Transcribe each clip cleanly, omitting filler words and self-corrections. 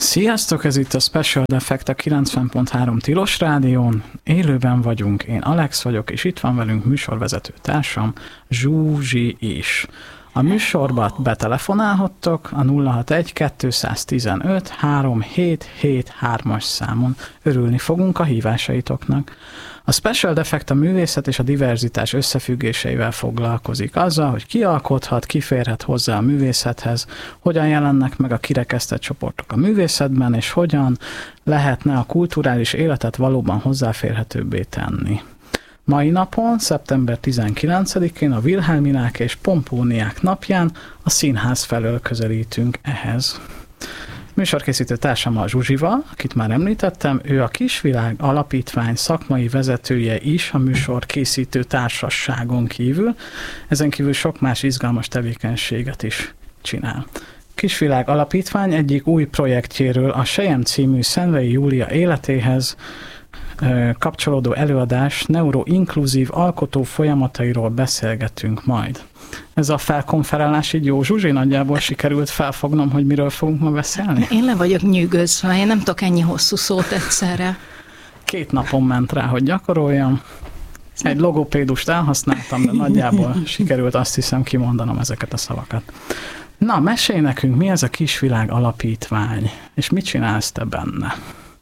Sziasztok, ez itt a Special Defect a 90.3 Tilos Rádión. Élőben vagyunk, én Alex vagyok, és itt van velünk műsorvezető társam, Zsuzsi is. A műsorba betelefonálhattok a 061-215-3773-as számon. Örülni fogunk a hívásaitoknak. A Special Defect a művészet és a diverzitás összefüggéseivel foglalkozik, azzal, hogy ki alkothat, ki férhet hozzá a művészethez, hogyan jelennek meg a kirekesztett csoportok a művészetben, és hogyan lehetne a kulturális életet valóban hozzáférhetőbbé tenni. Mai napon, szeptember 19-én a Wilhelminák és Pompóniák napján a színház felől közelítünk ehhez. Műsorkészítő társammal Zsuzsival, akit már említettem, ő a Kisvilág Alapítvány szakmai vezetője is a műsor készítő társaságon kívül, ezen kívül sok más izgalmas tevékenységet is csinál. Kisvilág Alapítvány egyik új projektjéről, a Sejem című Szenvei Júlia életéhez kapcsolódó előadás neuroinkluzív alkotó folyamatairól beszélgetünk majd. Ez a felkonferálás így jó, Zsuzsi, nagyjából sikerült felfognom, hogy miről fogunk ma beszélni? Én le vagyok nyűgözve, én nem tudok ennyi hosszú szót egyszerre. 2 napon ment rá, hogy gyakoroljam. Egy logopédust elhasználtam, de nagyjából sikerült, azt hiszem, kimondanom ezeket a szavakat. Na, mesélj nekünk, mi ez a Kisvilág Alapítvány, és mit csinálsz te benne?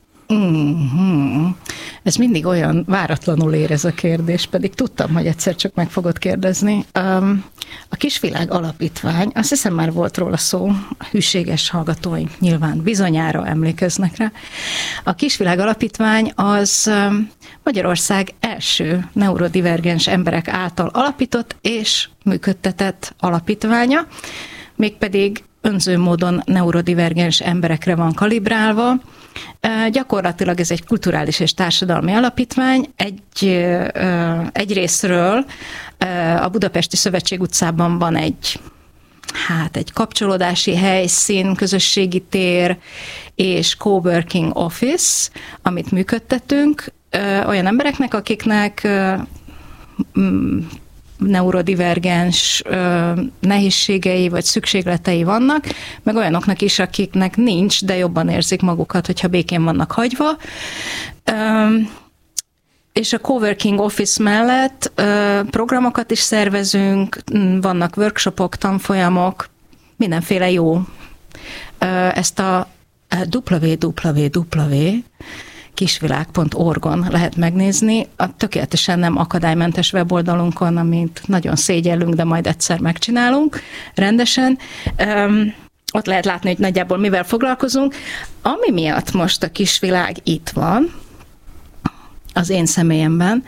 Ez mindig olyan váratlanul ér ez a kérdés, pedig tudtam, hogy egyszer csak meg fogod kérdezni. A Kisvilág Alapítvány, azt hiszem már volt róla szó, a hűséges hallgatóink nyilván bizonyára emlékeznek rá. A Kisvilág Alapítvány az Magyarország első neurodivergens emberek által alapított és működtetett alapítványa, mégpedig önző módon neurodivergens emberekre van kalibrálva. Gyakorlatilag ez egy kulturális és társadalmi alapítvány. Egy részről a Budapesti Szövetség utcában van egy kapcsolódási helyszín, közösségi tér és coworking office, amit működtetünk olyan embereknek, akiknek neurodivergens nehézségei vagy szükségletei vannak, meg olyanoknak is, akiknek nincs, de jobban érzik magukat, hogyha békén vannak hagyva. És a coworking office mellett programokat is szervezünk, vannak workshopok, tanfolyamok, mindenféle jó. Ezt a www.kisvilág.org-on lehet megnézni, a tökéletesen nem akadálymentes weboldalunkon, amit nagyon szégyellünk, de majd egyszer megcsinálunk rendesen. Ott lehet látni, hogy nagyjából mivel foglalkozunk. Ami miatt most a Kisvilág itt van, az én személyemben,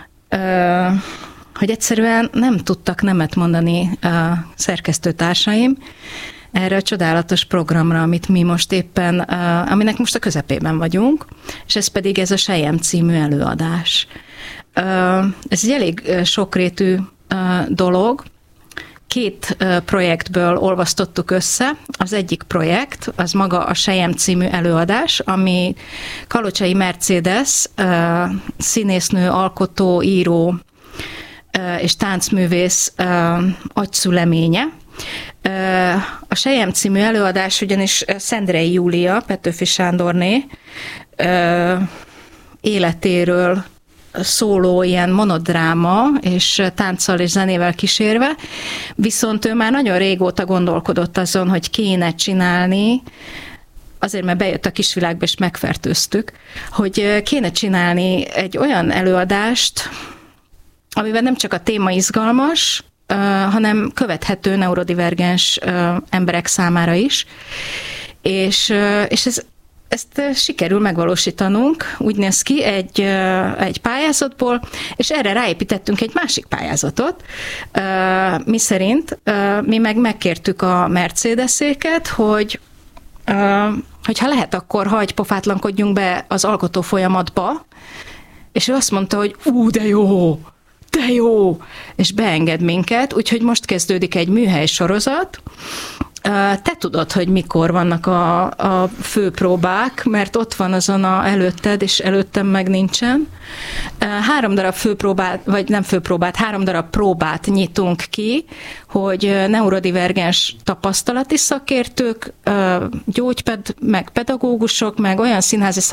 hogy egyszerűen nem tudtak nemet mondani a szerkesztőtársaim erre a csodálatos programra, amit mi most éppen, aminek most a közepében vagyunk, és ez pedig ez a Sejem című előadás. Ez egy elég sokrétű dolog. 2 projektből olvasztottuk össze. Az egyik projekt, az maga a Sejem című előadás, ami Kalocsai Mercedes, színésznő, alkotó, író és táncművész agyszüleménye. A Sejem című előadás ugyanis Szendrei Júlia, Petőfi Sándorné életéről szóló ilyen monodráma, és tánccal és zenével kísérve, viszont ő már nagyon régóta gondolkodott azon, hogy kéne csinálni, azért, mert bejött a Kisvilágba, és megfertőztük, hogy kéne csinálni egy olyan előadást, amiben nem csak a téma izgalmas, hanem követhető neurodivergens emberek számára is. És ezt sikerül megvalósítanunk, úgy néz ki, egy pályázatból, és erre ráépítettünk egy másik pályázatot, mi szerint mi megkértük a Mercedeséket, hogy ha lehet, akkor hagyj pofátlankodjunk be az alkotó folyamatba, és ő azt mondta, hogy de jó, és beenged minket, úgyhogy most kezdődik egy műhely sorozat, Te tudod, hogy mikor vannak a főpróbák, mert ott van azon előtted, és előttem meg nincsen. 3 darab főpróbát, vagy nem főpróbát, 3 darab próbát nyitunk ki, hogy neurodivergens tapasztalati szakértők, meg pedagógusok, meg olyan színházi